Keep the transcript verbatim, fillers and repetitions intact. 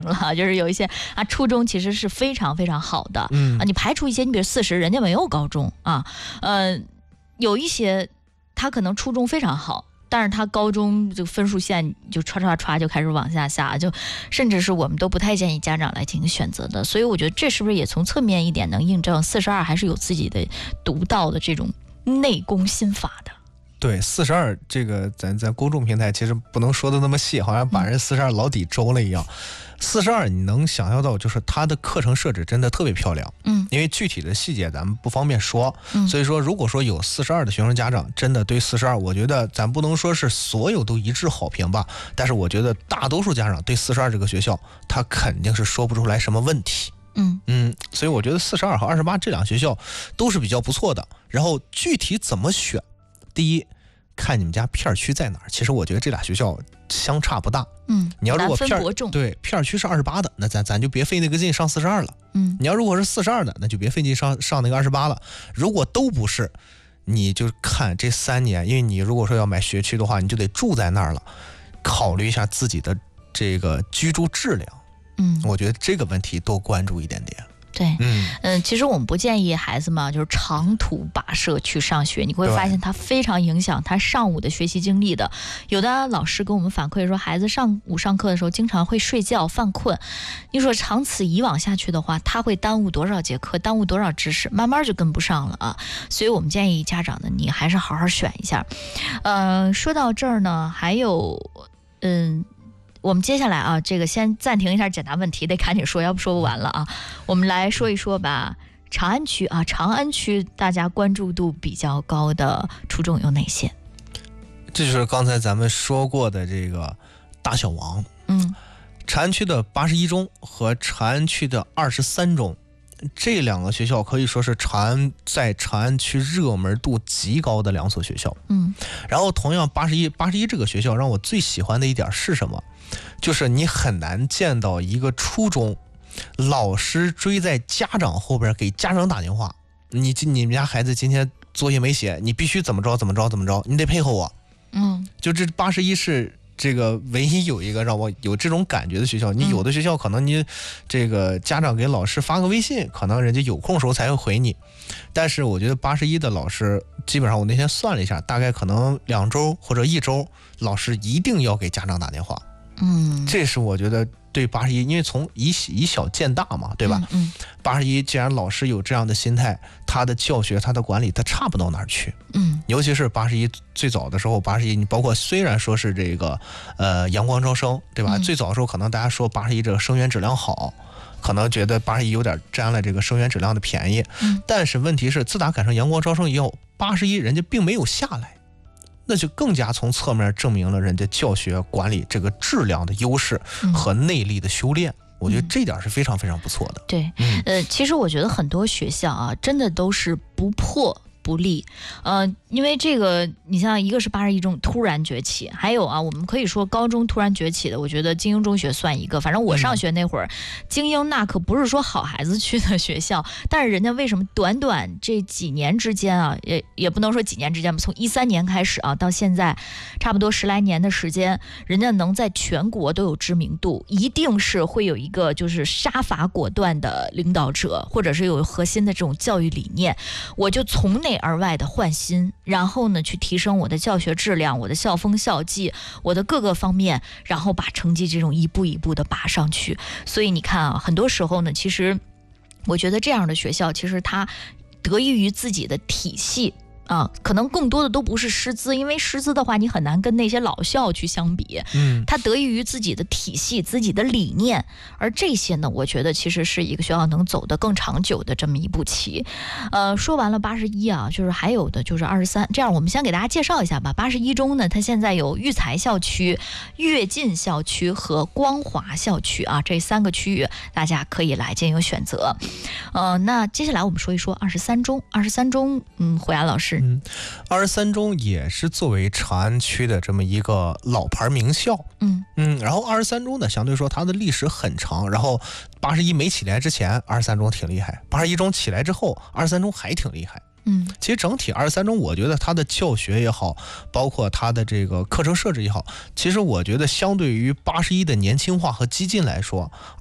了，就是有一些啊，初中其实是非常非常好的， 嗯啊，你排除一些，你比如四十，人家没有高中啊，呃，有一些他可能初中非常好。但是他高中这个分数线就唰唰唰就开始往下下，就甚至是我们都不太建议家长来进行选择的。所以我觉得这是不是也从侧面一点能印证四十二还是有自己的独到的这种内功心法的。 对，四十二这个咱在公众平台其实不能说的那么细，好像把人四十二老底周了一样。四十二你能想象到，就是它的课程设置真的特别漂亮， 嗯， 因为具体的细节咱们不方便说， 嗯， 所以说如果说有四十二的学生家长真的对四十二，我觉得咱不能说是所有都一致好评吧，但是我觉得大多数家长对四十二这个学校，他肯定是说不出来什么问题。 嗯嗯，所以我觉得四十二和二十八这两学校都是比较不错的。然后具体怎么选，第一，看你们家片区在哪儿。其实我觉得这俩学校相差不大。 嗯， 你要如果片难分伯仲， 对片区是二十八的，那咱咱就别费那个劲上四十二了。 嗯， 你要如果是四十二的，那就别费劲上上那个二十八了。如果都不是，你就看这三年，因为你如果说要买学区的话，你就得住在那儿了，考虑一下自己的这个居住质量。 嗯， 我觉得这个问题多关注一点点。 对， 嗯嗯，其实我们不建议孩子们就是长途跋涉去上学，你会发现它非常影响他上午的学习精力的。有的老师跟我们反馈说，孩子上午上课的时候经常会睡觉犯困，你说长此以往下去的话，他会耽误多少节课，耽误多少知识，慢慢就跟不上了啊。所以我们建议家长呢，你还是好好选一下。呃，说到这儿呢，还有嗯。我们接下来啊，这个先暂停一下简答问题，得赶紧说，要不说不完了啊。我们来说一说吧，长安区啊，长安区大家关注度比较高的初中有哪些？ 这就是刚才咱们说过的这个大小王。 嗯， 长安区的八十一中和长安区的二十三中，这两个学校可以说是长安在长安区热门度极高的两所学校。 嗯， 然后同样八十一八十一这个学校让我最喜欢的一点是什么？就是你很难见到一个初中老师追在家长后边给家长打电话，你你们家孩子今天作业没写，你必须怎么着怎么着怎么着，你得配合我。 嗯， 就这八十一是这个唯一有一个让我有这种感觉的学校。你有的学校可能你这个家长给老师发个微信，可能人家有空时候才会回你，但是我觉得八十一的老师基本上我那天算了一下，大概可能两周或者一周老师一定要给家长打电话。 嗯， 这是我觉得对八十一，因为从以以小见大嘛，对吧？ 嗯， 八十一既然老师有这样的心态，他的教学他的管理他差不到哪儿去。 嗯， 尤其是八十一最早的时候，八十一你包括虽然说是这个呃阳光招生，对吧？ 嗯、 最早的时候可能大家说八十一这个生源质量好，可能觉得八十一有点占了这个生源质量的便宜。 嗯， 但是问题是自打赶上阳光招生以后，八十一人家并没有下来。那就更加从侧面证明了人家教学管理这个质量的优势和内力的修炼。嗯、我觉得这点是非常非常不错的。 对， 嗯、 呃，其实我觉得很多学校啊，真的都是不破不立，呃，因为这个，你像一个是八十一中突然崛起，还有啊，我们可以说高中突然崛起的，我觉得精英中学算一个。反正我上学那会儿，嗯、精英那可不是说好孩子去的学校，但是人家为什么短短这几年之间啊，也也不能说几年之间吧，从一三年开始啊，到现在差不多十来年的时间，人家能在全国都有知名度，一定是会有一个就是杀伐果断的领导者，或者是有核心的这种教育理念，我就从内而外的换新，然后呢去提升我的教学质量，我的校风校纪，我的各个方面，然后把成绩这种一步一步的拔上去。所以你看啊，很多时候呢，其实我觉得这样的学校其实它得益于自己的体系啊，可能更多的都不是师资，因为师资的话你很难跟那些老校去相比， 嗯， 它得益于自己的体系、自己的理念，而这些呢，我觉得其实是一个学校能走得更长久的这么一步棋。呃，说完了八十一啊，就是还有的就是二十三，这样我们先给大家介绍一下吧。八十一中呢，它现在有育才校区、跃进校区和光华校区啊，这三个区域大家可以来进行选择。呃，那接下来我们说一说二十三中，二十三中，嗯，胡雅老师。 嗯，二十三中也是作为长安区的这么一个老牌名校。 嗯嗯，然后二十三中呢，相对说它的历史很长。然后八十一没起来之前，二十三中挺厉害；八十一中起来之后，二十三中还挺厉害。 嗯， 其实整体二十三中，我觉得它的教学也好，包括它的这个课程设置也好，其实我觉得相对于八十一的年轻化和激进来说，